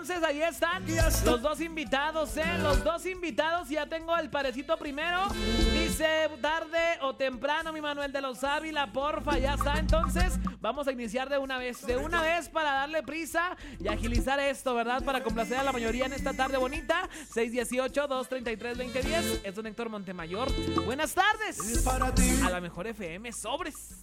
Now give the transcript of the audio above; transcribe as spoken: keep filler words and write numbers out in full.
entonces ahí están los dos invitados, ¿eh? Los dos invitados, ya tengo el parecito primero. Dice, tarde o temprano, mi Manuel de los Ávila, porfa, ya está. Entonces, vamos a iniciar de una vez, de una vez para darle prisa y agilizar esto, ¿verdad? Para complacer a la mayoría en esta tarde bonita. seis dieciocho, dos treinta y tres, veinte diez. Es don Héctor Montemayor. Buenas tardes. A la mejor F M, sobres.